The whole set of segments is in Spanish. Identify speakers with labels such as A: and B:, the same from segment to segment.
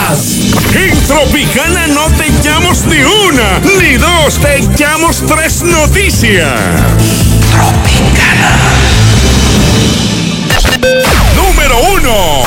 A: más. En Tropicana no te echamos ni una, ni dos, te echamos tres noticias. Tropicana. Número uno.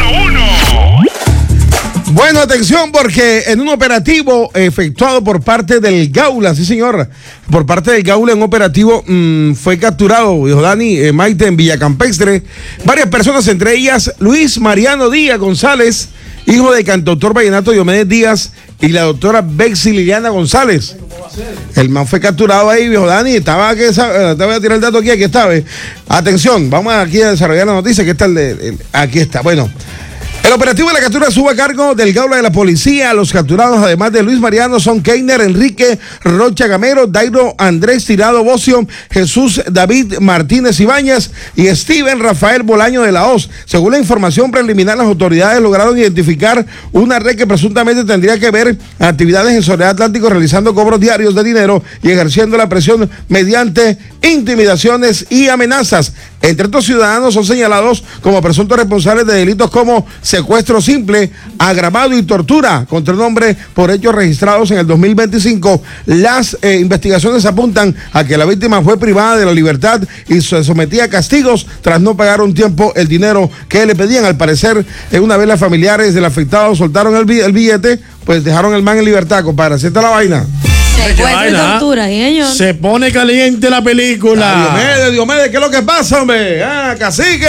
B: Bueno, atención, porque en un operativo efectuado por parte del Gaula, sí señor, por parte del Gaula en un operativo fue capturado, dijo Dani Maite, en Villa Campestre, varias personas, entre ellas Luis Mariano Díaz González, hijo del cantautor vallenato Diomedes Díaz, y la doctora Bexy Liliana González. El man fue capturado ahí, viejo Dani, estaba que te voy a tirar el dato aquí estaba. Atención, vamos aquí a desarrollar la noticia, que está aquí está, bueno. El operativo de la captura sube a cargo del Gaula de la Policía. Los capturados, además de Luis Mariano, son Keiner Enrique Rocha Gamero, Dairo Andrés Tirado Bocio, Jesús David Martínez Ibáñez y Steven Rafael Bolaño de la Hoz. Según la información preliminar, las autoridades lograron identificar una red que presuntamente tendría que ver actividades en Soledad Atlántico, realizando cobros diarios de dinero y ejerciendo la presión mediante intimidaciones y amenazas. Entre estos ciudadanos son señalados como presuntos responsables de delitos como secuestro simple, agravado y tortura contra un hombre por hechos registrados en el 2025. Las investigaciones apuntan a que la víctima fue privada de la libertad y se sometía a castigos tras no pagar un tiempo el dinero que le pedían. Al parecer, una vez las familiares del afectado soltaron el billete, pues dejaron el man en libertad, compadre. Así está la vaina.
C: Secuestro y tortura, señor.
D: Se pone caliente la película.
B: Diomedes, ¿qué es lo que pasa, hombre? Cacique.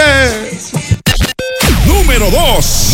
A: Número 2.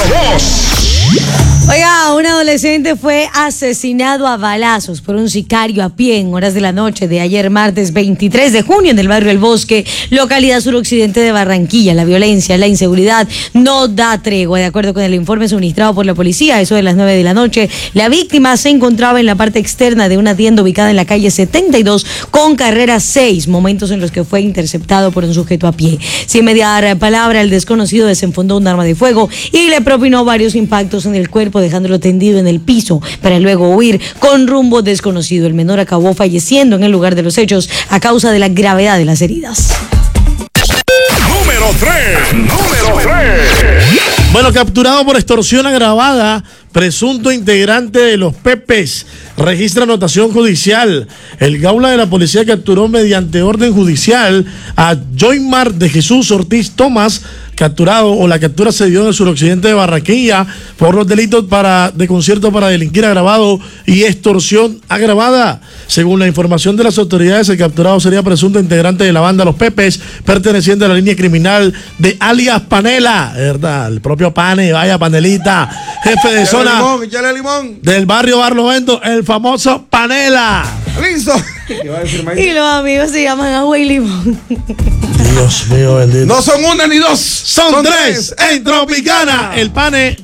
C: Oiga, un adolescente fue asesinado a balazos por un sicario a pie en horas de la noche de ayer martes 23 de junio en el barrio El Bosque, localidad suroccidente de Barranquilla. La violencia, la inseguridad no da tregua. De acuerdo con el informe suministrado por la policía, eso de las 9 de la noche, la víctima se encontraba en la parte externa de una tienda ubicada en la calle 72 con carrera 6, momentos en los que fue interceptado por un sujeto a pie. Sin mediar palabra, el desconocido desenfundó un arma de fuego y le propinó varios impactos en el cuerpo, dejándolo tendido en el piso para luego huir con rumbo desconocido. El menor acabó falleciendo en el lugar de los hechos a causa de la gravedad de las heridas.
A: Número 3.
D: Bueno, capturado por extorsión agravada, presunto integrante de los Pepes, registra anotación judicial. El Gaula de la Policía capturó mediante orden judicial a Joymar de Jesús Ortiz Tomás, la captura se dio en el suroccidente de Barranquilla por los delitos de concierto para delinquir agravado y extorsión agravada. Según la información de las autoridades, el capturado sería presunto integrante de la banda Los Pepes, perteneciente a la línea criminal de alias Panela, ¿verdad? El propio Pane, vaya Panelita, jefe de zona
B: limón.
D: del barrio Barlovento, el famoso Panela.
B: ¡Listo!
C: Y los amigos se llaman Agua y Limón.
D: Dios mío bendito.
B: No son una ni dos,
D: son tres en Tropicana. El Pane